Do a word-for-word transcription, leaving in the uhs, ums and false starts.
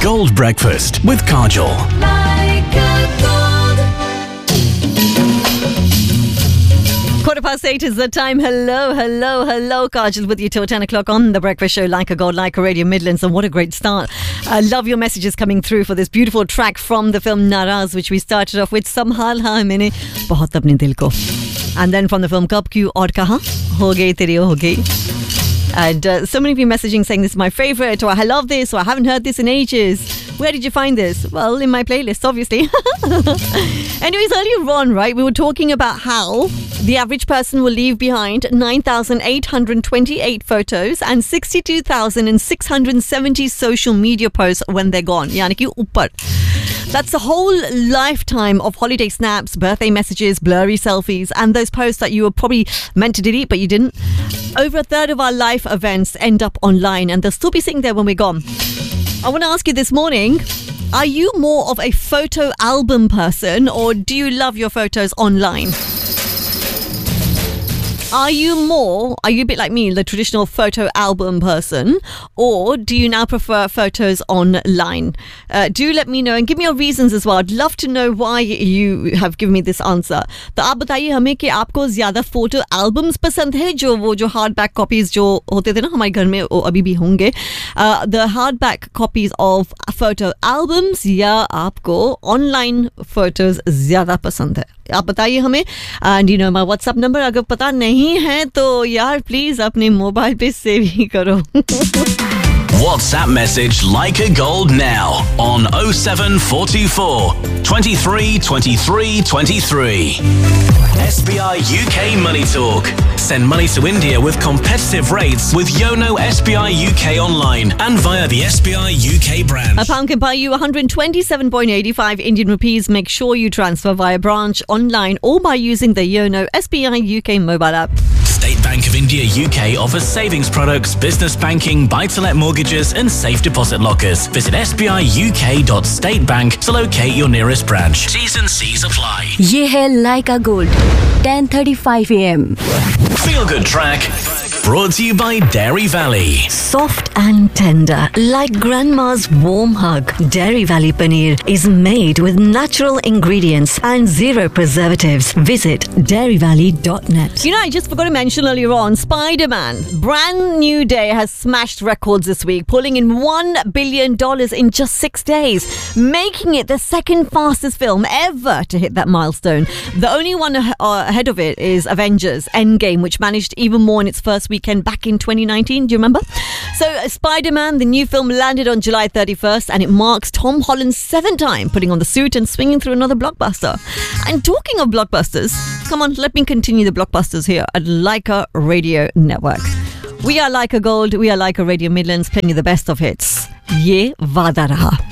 Gold Breakfast with Kajol. Quarter past eight is the time. Hello, hello, hello. Kajal with you till ten o'clock on The Breakfast Show, Like a God, Like a Radio Midlands. And what a great start. I love your messages coming through for this beautiful track from the film Naraz, which we started off with. Samhal ha maine bahut apne dil ko. And then from the film Kab Kyun Aur Kahan, Ho Gayi Teri Ho Gayi. And uh, so many of you messaging saying this is my favourite, or I love this, or I haven't heard this in ages. Where did you find this? Well, in my playlist, obviously. Anyways, earlier on, right, we were talking about how the average person will leave behind nine thousand eight hundred twenty-eight photos and sixty-two thousand six hundred seventy social media posts when they're gone. Yani ki upar. That's a whole lifetime of holiday snaps, birthday messages, blurry selfies, and those posts that you were probably meant to delete, but you didn't. Over a third of our life events end up online, and they'll still be sitting there when we're gone. I want to ask you this morning, are you more of a photo album person, or do you love your photos online? Are you more, are you a bit like me, the traditional photo album person, or do you now prefer photos online? Uh, do let me know and give me your reasons as well. I'd love to know why you have given me this answer. तो आप बताइए हमें कि आपको ज़्यादा photo albums पसंद है, जो वो जो hardback copies जो होते थे ना हमारे घर में, वो अभी भी होंगे, uh, the hardback copies of photo albums, या आपको online photos ज़्यादा पसंद है? आप बताइए हमें. And you know my WhatsApp number अगर पता नहीं है तो यार प्लीज अपने मोबाइल पे सेव ही करो. WhatsApp message Like a Gold now on oh seven four two four, twenty-three, twenty-three, twenty-three. S B I U K Money Talk. Send money to India with competitive rates with Yono S B I U K online and via the S B I U K branch. A pound can buy you one hundred twenty-seven point eight five Indian rupees. Make sure you transfer via branch, online or by using the Yono S B I U K mobile app. State Bank of India U K offers savings products, business banking, buy-to-let mortgages and safe deposit lockers. Visit s b i u k dot state bank to locate your nearest branch. T's and C's apply. ये है Like a Gold, ten thirty-five a m. Feel Good Track brought to you by Dairy Valley. Soft and tender, like grandma's warm hug. Dairy Valley Paneer is made with natural ingredients and zero preservatives. Visit dairy valley dot net. You know, I just forgot to mention earlier on, Spider-Man, brand new day, has smashed records this week, pulling in one billion dollars in just six days, making it the second fastest film ever to hit that milestone. The only one uh, ahead of it is Avengers Endgame, which managed even more in its first weekend back in twenty nineteen. Do you remember? So uh, Spider-Man, the new film, landed on July thirty-first, and it marks Tom Holland's seventh time putting on the suit and swinging through another blockbuster. And talking of blockbusters, come on, let me continue the blockbusters here at Leica Radio Network. We are Leica Gold, we are Leica Radio Midlands, playing you the best of hits. Ye Vada Raha.